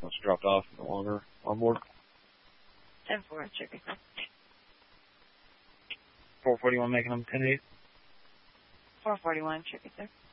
Once dropped off, no longer on board. 10-4, check it out. 441 making them 10-8. 441, check it there.